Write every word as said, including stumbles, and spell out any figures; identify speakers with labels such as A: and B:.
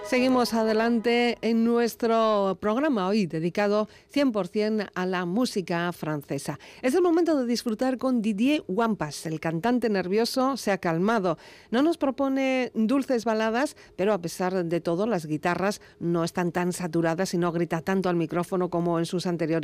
A: Seguimos adelante en nuestro programa hoy dedicado cien por ciento a la música francesa. Es el momento de disfrutar con Didier Wampas. El cantante nervioso se ha calmado. No nos propone dulces baladas, pero a pesar de todo las guitarras no están tan saturadas y no grita tanto al micrófono como en sus anteriores